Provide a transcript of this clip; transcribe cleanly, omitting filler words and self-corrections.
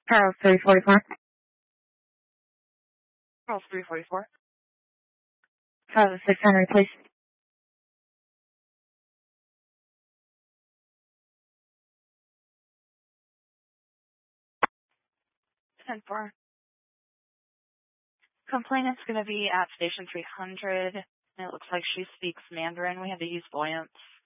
Charles 344. Charles 344. Charles 600, please. Ten four. Complainant's going to be at station 300. And it looks like she speaks Mandarin. We had to use Voyance.